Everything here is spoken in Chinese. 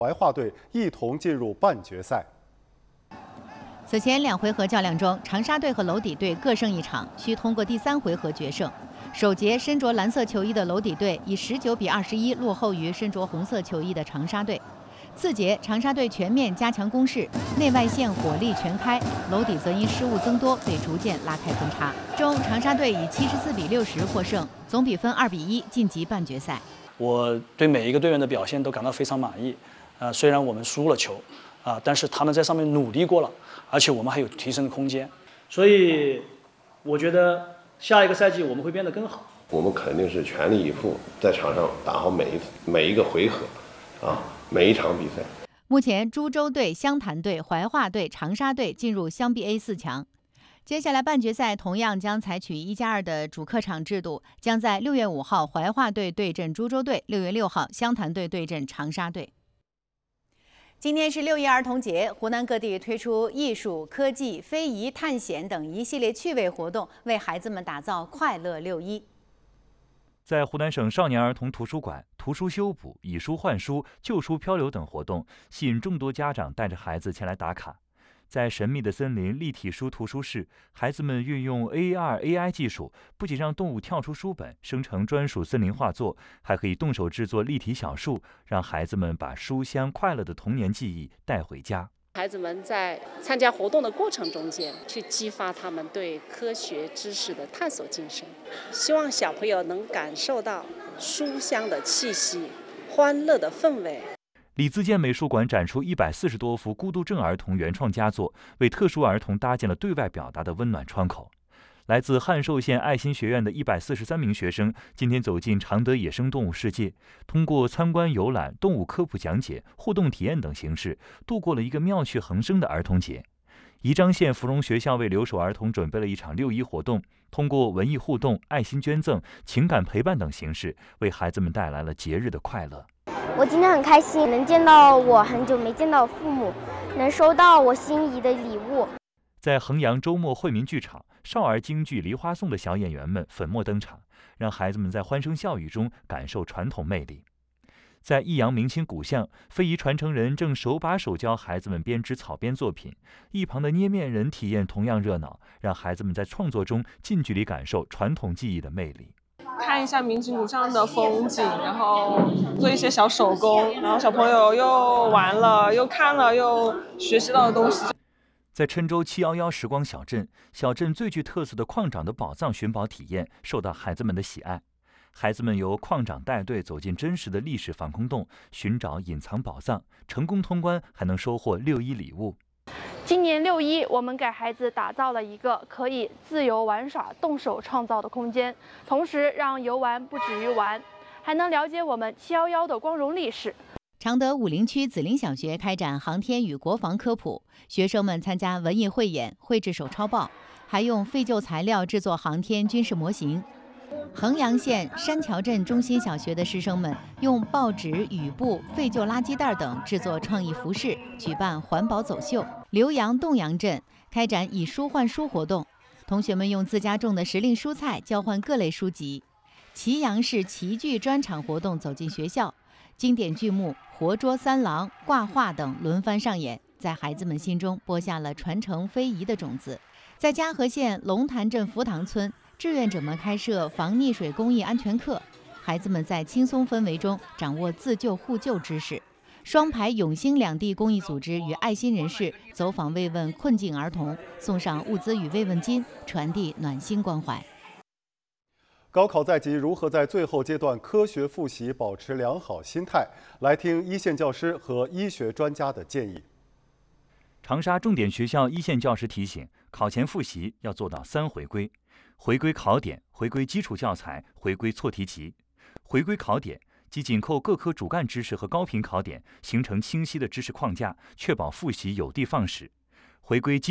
怀化队一同进入半决赛。 此前2回合较量中，长沙队和娄底队各胜一场，需通过第3回合决胜。首节身着蓝色球衣的娄底队以19比21落后于身着红色球衣的长沙队。次节，长沙队全面加强攻势，内外线火力全开，娄底则因失误增多被逐渐拉开分差。中，长沙队以74比60获胜，总比分2比1晋级半决赛。 我对每一个队员的表现都感到非常满意。虽然我们输了球，但是他们在上面努力过了，而且我们还有提升的空间。所以，我觉得下一个赛季我们会变得更好。 我们肯定是全力以赴，在场上打好每一个回合，每一场比赛。 目前，株洲队、湘潭队、怀化队、长沙队进入湘 BA 4强。接下来半决赛同样将采取1+2的主客场制度，将在6月5号怀化队对阵株洲队，6月6号湘潭队对阵长沙队。今天是6一儿童节，湖南各地推出艺术、科技、非遗、探险等一系列趣味活动，为孩子们打造快乐6·1。 在湖南省少年儿童图书馆，图书修补、以书换书、旧书漂流等活动，吸引众多家长带着孩子前来打卡。在神秘的森林立体书图书室，孩子们运用 AR、AI 技术，不仅让动物跳出书本，生成专属森林画作，还可以动手制作立体小树，让孩子们把书香快乐的童年记忆带回家。 孩子们在参加活动的过程中间，去激发他们对科学知识的探索精神，希望小朋友能感受到书香的气息、欢乐的氛围。 李自健美术馆展出140多幅孤独症儿童原创佳作，为特殊儿童搭建了对外表达的温暖窗口。来自汉寿县爱心学院的143名学生今天走进常德野生动物世界，通过参观游览、动物科普讲解、互动体验等形式，度过了一个妙趣横生的儿童节。宜章县芙蓉学校为留守儿童准备了一场6·1活动，通过文艺互动、爱心捐赠、情感陪伴等形式，为孩子们带来了节日的快乐。 我今天很开心，能见到我很久没见到父母，能收到我心仪的礼物。 在衡阳周末惠民剧场，少儿京剧《梨花颂》的小演员们粉墨登场，让孩子们在欢声笑语中感受传统魅力。在益阳明清古巷，非遗传承人正手把手教孩子们编织草编作品，一旁的捏面人体验同样热闹，让孩子们在创作中近距离感受传统技艺的魅力。 看一下明清古巷的风景，然后做一些小手工，然后小朋友又玩了，又看了，又学习到的东西。 在郴州711时光小镇，小镇最具特色的矿长的宝藏寻宝体验受到孩子们的喜爱。孩子们由矿长带队走进真实的历史防空洞，寻找隐藏宝藏，成功通关还能收获6·1礼物。 今年6·1，我们给孩子打造了一个可以自由玩耍、动手创造的空间，同时让游玩不止于玩，还能了解我们711的光荣历史。 常德武陵区紫林小学开展航天与国防科普，学生们参加文艺汇演、绘制手抄报，还用废旧材料制作航天军事模型。衡阳县山桥镇中心小学的师生们用报纸、雨布、废旧垃圾袋等制作创意服饰，举办环保走秀。浏阳洞阳镇开展以书换书活动，同学们用自家种的时令蔬菜交换各类书籍。祁阳市棋剧专场活动走进学校，经典剧目活捉三郎、挂画等轮番上演，在孩子们心中播下了传承非遗的种子。在嘉禾县龙潭镇福塘村，志愿者们开设防溺水公益安全课，孩子们在轻松氛围中掌握自救互救知识。双排永兴两地公益组织与爱心人士走访慰问困境儿童，送上物资与慰问金，传递暖心关怀。 高考在即，如何在最后阶段科学复习，保持良好心态？来听一线教师和医学专家的建议。 长沙重点学校一线教师提醒，考前复习要做到3回归：回归考点，回归基础教材，回归错题集。回归考点即紧扣各科主干知识和高频考点，形成清晰的知识框架，确保复习有的放矢。回归基